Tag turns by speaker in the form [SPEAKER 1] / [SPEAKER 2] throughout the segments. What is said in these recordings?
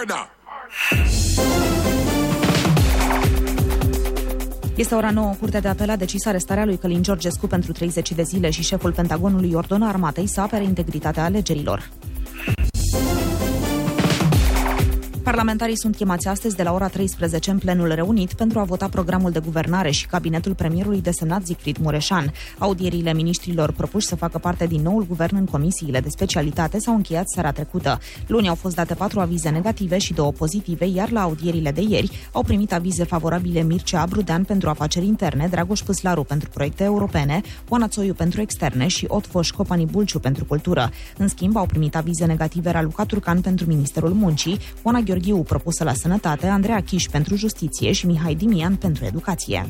[SPEAKER 1] Este ora 9. Curtea de apel a decis arestarea lui Călin Georgescu pentru 30 de zile și șeful Pentagonului ordonă armatei să apere integritatea alegerilor. Parlamentarii sunt chemați astăzi de la ora 13 în plenul reunit pentru a vota programul de guvernare și cabinetul premierului desemnat Siegfried Mureșan. Audierile miniștrilor propuși să facă parte din noul guvern în comisiile de specialitate s-au încheiat seara trecută. Luni au fost date 4 avize negative și 2 pozitive, iar la audierile de ieri au primit avize favorabile Mircea Abrudean pentru afaceri interne, Dragoș Păslaru pentru proiecte europene, Oana Țoiu pentru externe și Otfoș Copani Bulciu pentru cultură. În schimb, au primit avize negative Raluca Turcan pentru Ministerul Muncii, Oana Gheorghiu propusă la Sănătate, Andreea Chiș pentru Justiție și Mihai Dimian pentru Educație.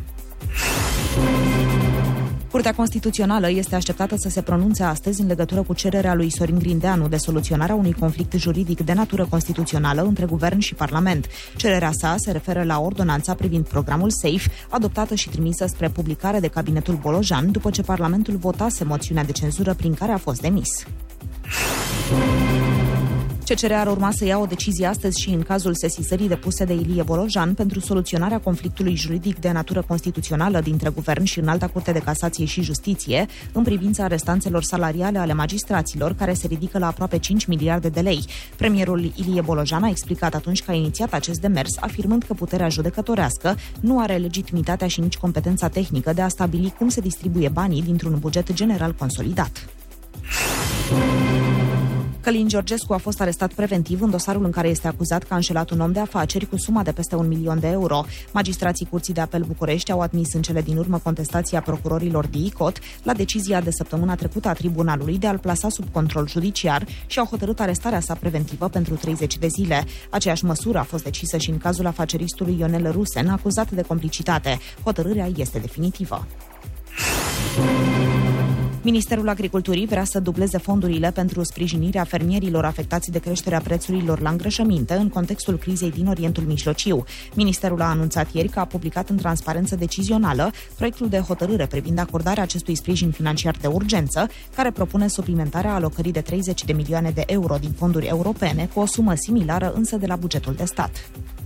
[SPEAKER 1] Curtea Constituțională este așteptată să se pronunțe astăzi în legătură cu cererea lui Sorin Grindeanu de soluționarea unui conflict juridic de natură constituțională între Guvern și Parlament. Cererea sa se referă la ordonanța privind programul SAFE, adoptată și trimisă spre publicare de cabinetul Bolojan, după ce Parlamentul votase moțiunea de cenzură prin care a fost demis. CCR ar urma să ia o decizie astăzi și în cazul sesizării depuse de Ilie Bolojan pentru soluționarea conflictului juridic de natură constituțională dintre Guvern și Înalta Curte de Casație și Justiție în privința restanțelor salariale ale magistraților, care se ridică la aproape 5 miliarde de lei. Premierul Ilie Bolojan a explicat atunci că a inițiat acest demers, afirmând că puterea judecătorească nu are legitimitatea și nici competența tehnică de a stabili cum se distribuie banii dintr-un buget general consolidat. Călin Georgescu a fost arestat preventiv în dosarul în care este acuzat că a înșelat un om de afaceri cu suma de peste 1 milion de euro. Magistrații Curții de Apel București au admis în cele din urmă contestația procurorilor DICOT la decizia de săptămâna trecută a tribunalului de a-l plasa sub control judiciar și au hotărât arestarea sa preventivă pentru 30 de zile. Aceeași măsură a fost decisă și în cazul afaceristului Ionel Rusen, acuzat de complicitate. Hotărârea este definitivă. Ministerul Agriculturii vrea să dubleze fondurile pentru sprijinirea fermierilor afectați de creșterea prețurilor la îngrășăminte în contextul crizei din Orientul Mijlociu. Ministerul a anunțat ieri că a publicat în transparență decizională proiectul de hotărâre privind acordarea acestui sprijin financiar de urgență, care propune suplimentarea alocării de 30 de milioane de euro din fonduri europene, cu o sumă similară însă de la bugetul de stat.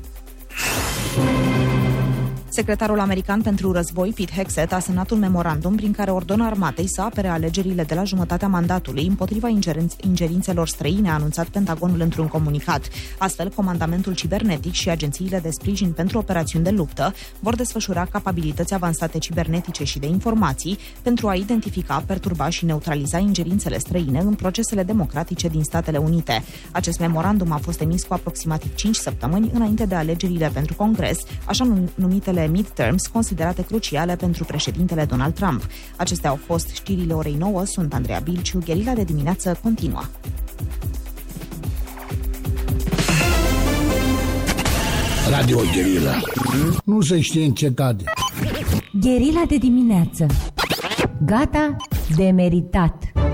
[SPEAKER 1] Secretarul american pentru război, Pete Hegseth, a semnat un memorandum prin care ordonă armatei să apere alegerile de la jumătatea mandatului împotriva ingerințelor străine, a anunțat Pentagonul într-un comunicat. Astfel, comandamentul cibernetic și agențiile de sprijin pentru operațiuni de luptă vor desfășura capabilități avansate cibernetice și de informații pentru a identifica, perturba și neutraliza ingerințele străine în procesele democratice din Statele Unite. Acest memorandum a fost emis cu aproximativ 5 săptămâni înainte de alegerile pentru Congres, așa numitele midterms, considerate cruciale pentru președintele Donald Trump. Acestea au fost știrile orei 9. Sunt Andreea Bilciu. Gherila de dimineață continuă.
[SPEAKER 2] Radio Gherila. Nu se știe în cetate.
[SPEAKER 3] Gherila de dimineață. Gata de meritat.